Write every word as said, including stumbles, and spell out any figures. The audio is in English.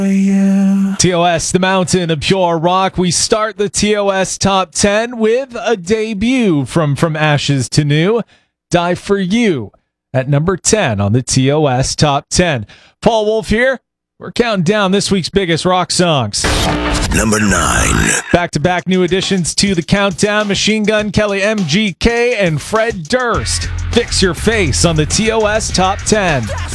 Yeah. T O S, the mountain of pure rock. We start the T O S Top ten with a debut from From Ashes to New, Die For You, at number ten on the T O S Top ten. Paul Wolf here. We're counting down this week's biggest rock songs. Number nine. Back-to-back new additions to the countdown: Machine Gun Kelly, M G K, and Fred Durst. Fix Your Face on the T O S Top ten.